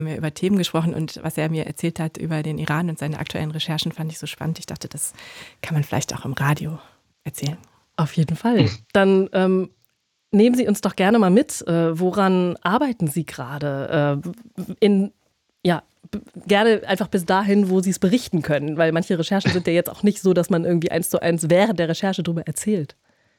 wir über Themen gesprochen und was er mir erzählt hat über den Iran und seine aktuellen Recherchen, fand ich so spannend. Ich dachte, das kann man vielleicht auch im Radio erzählen. Auf jeden Fall. Dann nehmen Sie uns doch gerne mal mit. Woran arbeiten Sie gerade? Gerne einfach bis dahin, wo Sie es berichten können, weil manche Recherchen sind ja jetzt auch nicht so, dass man irgendwie 1:1 während der Recherche darüber erzählt.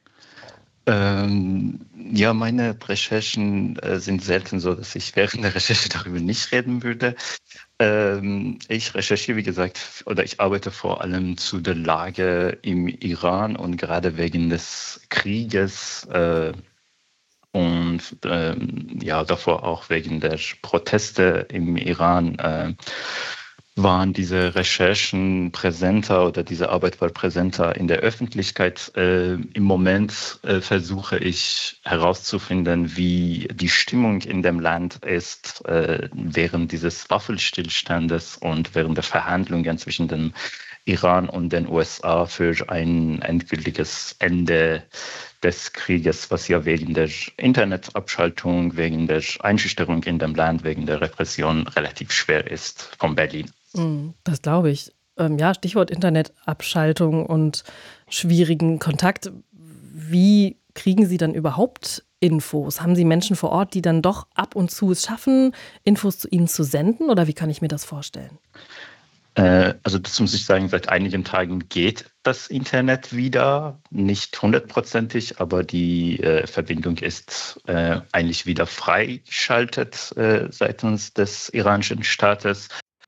Ja, meine Recherchen sind selten so, dass ich während der Recherche darüber nicht reden würde. Ich recherchiere, wie gesagt, oder ich arbeite vor allem zu der Lage im Iran und gerade wegen des Krieges und davor auch wegen der Proteste im Iran waren diese Recherchen präsenter oder diese Arbeit war präsenter in der Öffentlichkeit. Im Moment versuche ich herauszufinden, wie die Stimmung in dem Land ist während dieses Waffenstillstandes und während der Verhandlungen zwischen dem Iran und den USA für ein endgültiges Ende des Krieges, was ja wegen der Internetabschaltung, wegen der Einschüchterung in dem Land, wegen der Repression relativ schwer ist von Berlin. Das glaube ich. Stichwort Internetabschaltung und schwierigen Kontakt. Wie kriegen Sie dann überhaupt Infos? Haben Sie Menschen vor Ort, die dann doch ab und zu es schaffen, Infos zu Ihnen zu senden? Oder wie kann ich mir das vorstellen? Also das muss ich sagen, seit einigen Tagen geht das Internet wieder, nicht 100%, aber die Verbindung ist eigentlich wieder freigeschaltet seitens des iranischen Staates.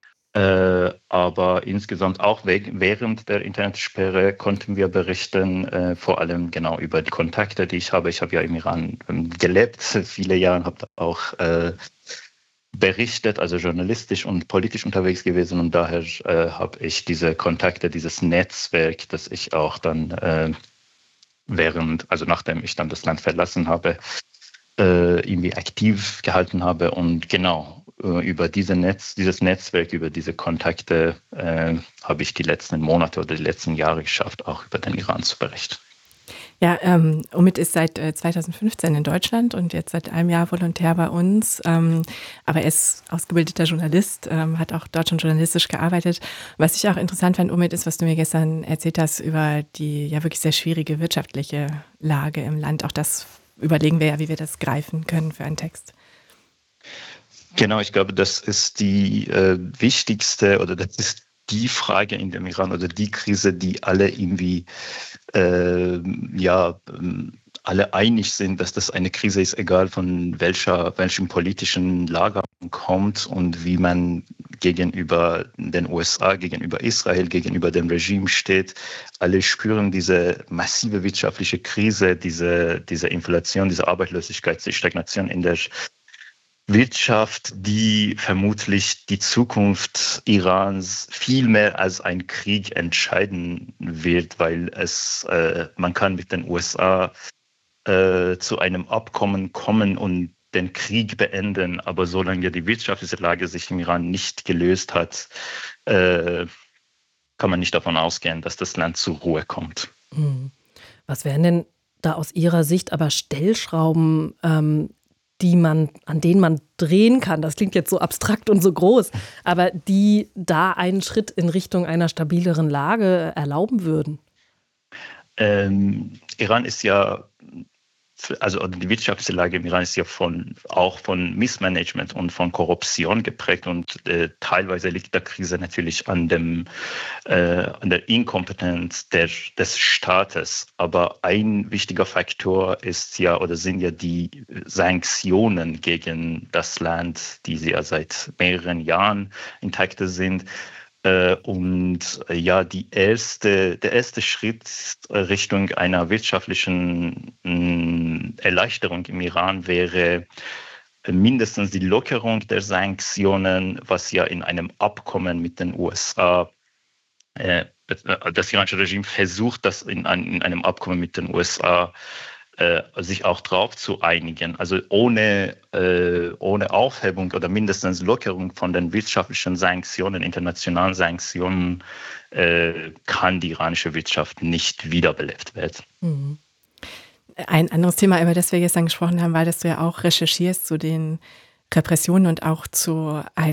Aber insgesamt auch während der Internetsperre konnten wir berichten, vor allem genau über die Kontakte, die ich habe. Ich habe ja im Iran gelebt, viele Jahre, habe da auch berichtet, also journalistisch und politisch unterwegs gewesen und daher habe ich diese Kontakte, dieses Netzwerk, das ich auch dann nachdem ich dann das Land verlassen habe, irgendwie aktiv gehalten habe und genau über dieses Netzwerk, über diese Kontakte habe ich die letzten Monate oder die letzten Jahre geschafft, auch über den Iran zu berichten. Ja, Omid ist seit 2015 in Deutschland und jetzt seit einem Jahr Volontär bei uns. Aber er ist ausgebildeter Journalist, hat auch dort schon journalistisch gearbeitet. Was ich auch interessant fand, Omid, ist, was du mir gestern erzählt hast über die ja wirklich sehr schwierige wirtschaftliche Lage im Land. Auch das überlegen wir ja, wie wir das greifen können für einen Text. Genau, ich glaube, das ist die wichtigste oder das ist die Frage in dem Iran oder die Krise, die alle irgendwie alle einig sind, dass das eine Krise ist, egal von welchem politischen Lager man kommt und wie man gegenüber den USA, gegenüber Israel, gegenüber dem Regime steht. Alle spüren diese massive wirtschaftliche Krise, diese Inflation, diese Arbeitslosigkeit, die Stagnation in der Wirtschaft, die vermutlich die Zukunft Irans viel mehr als ein Krieg entscheiden wird, weil man kann mit den USA zu einem Abkommen kommen und den Krieg beenden, aber solange die wirtschaftliche Lage sich im Iran nicht gelöst hat, kann man nicht davon ausgehen, dass das Land zur Ruhe kommt. Was wären denn da aus Ihrer Sicht aber Stellschrauben, an denen man drehen kann? Das klingt jetzt so abstrakt und so groß, aber die da einen Schritt in Richtung einer stabileren Lage erlauben würden? Iran ist ja, also die wirtschaftliche Lage im Iran ist ja auch von Missmanagement und von Korruption geprägt und teilweise liegt die Krise natürlich an der Inkompetenz des Staates. Aber ein wichtiger Faktor sind ja die Sanktionen gegen das Land, die ja seit mehreren Jahren intakte sind. Und ja, der erste Schritt Richtung einer wirtschaftlichen Erleichterung im Iran wäre mindestens die Lockerung der Sanktionen, was ja in einem Abkommen mit den USA, das iranische Regime versucht, das in einem Abkommen mit den USA sich auch drauf zu einigen. Also ohne Aufhebung oder mindestens Lockerung von den wirtschaftlichen Sanktionen, internationalen Sanktionen, kann die iranische Wirtschaft nicht wiederbelebt werden. Mhm. Ein anderes Thema, über das wir gestern gesprochen haben, war, dass du ja auch recherchierst zu den Repression und auch zu